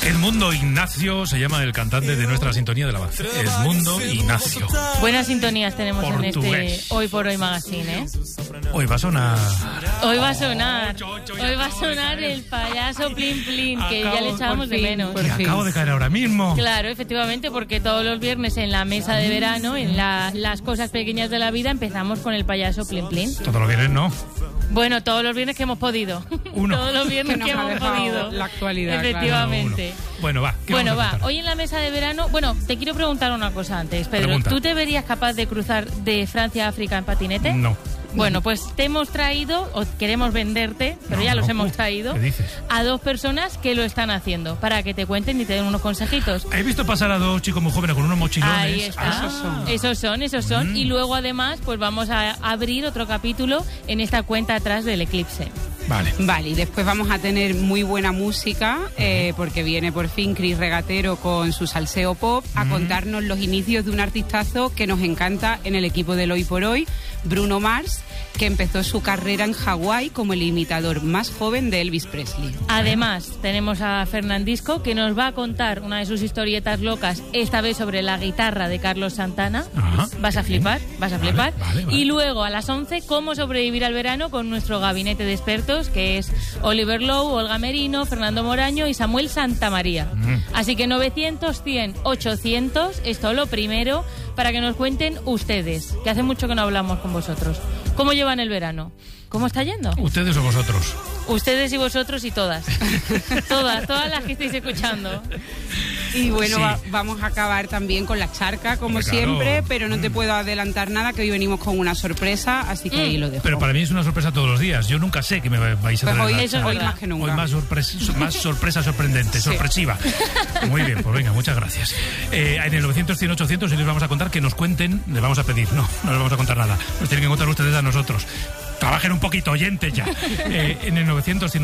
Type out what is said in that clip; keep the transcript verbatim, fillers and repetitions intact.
Edmundo Ignacio se llama el cantante de nuestra sintonía de la base. Edmundo Ignacio. Buenas sintonías tenemos Portugués. en este Hoy por Hoy Magazine, ¿eh? Hoy va a sonar... Hoy va a sonar, hoy va a sonar el payaso Plin Plin, que ya le echábamos de menos. Que acabo de caer ahora mismo. Claro, efectivamente, porque todos los viernes en la mesa de verano, en la, las cosas pequeñas de la vida, empezamos con el payaso Plin Plin. Todos los viernes no. Bueno, todos los viernes que hemos podido. Uno. Todos los viernes que, que hemos podido. La actualidad. Efectivamente. Claro, bueno, va. ¿Qué Bueno, vamos a va. contar? Hoy en la mesa de verano... Bueno, te quiero preguntar una cosa antes, Pedro. Pregunta. ¿Tú te verías capaz de cruzar de Francia a África en patinete? No. Bueno, pues te hemos traído, o queremos venderte, pero No, ya los no. hemos Uh, traído, ¿qué dices? a dos personas que lo están haciendo, para que te cuenten y te den unos consejitos. He visto pasar a dos chicos muy jóvenes con unos mochilones. Ahí está. Ah. Esos son. Esos son, esos son. Mm. Y luego además, pues vamos a abrir otro capítulo en esta cuenta atrás del eclipse. Vale. Vale, y después vamos a tener muy buena música, eh, porque viene por fin Chris Regatero con su salseo pop a Mm. contarnos los inicios de un artistazo que nos encanta en el equipo del Hoy por Hoy, Bruno Mars, que empezó su carrera en Hawái como el imitador más joven de Elvis Presley. Además, tenemos a Fernandisco, que nos va a contar una de sus historietas locas, esta vez sobre la guitarra de Carlos Santana. Ajá, Vas a qué bien. flipar, vas a Vale, flipar. vale, vale. Y luego a las once, cómo sobrevivir al verano con nuestro gabinete de expertos, que es Oliver Lowe, Olga Merino, Fernando Moraño y Samuel Santamaría. Mm. Así que novecientos, cien, ochocientos, esto lo primero, para que nos cuenten ustedes, que hace mucho que no hablamos con vosotros. ¿Cómo llevan el verano? ¿Cómo está yendo? ¿Ustedes o vosotros? Ustedes y vosotros y todas. Todas, todas las que estáis escuchando. Y bueno, Sí. va- vamos a acabar también con la charca, como Hombre, claro. siempre, pero no te Mm. puedo adelantar nada, que hoy venimos con una sorpresa, así que Mm. ahí lo dejo. Pero para mí es una sorpresa todos los días. Yo nunca sé que me vais a Pues traer hoy, la eso es charla. hoy verdad. más que nunca. Hoy más, sorpres- más sorpresa sorprendente, Sí. sorpresiva. Muy bien, pues venga, muchas gracias. Eh, en el novecientos, cien, ochocientos, y les vamos a contar que nos cuenten, les vamos a pedir, no, no les vamos a contar nada. Nos tienen que contar ustedes a nosotros. Trabajen un poquito, oyentes ya. Eh, en el novecientos, cien,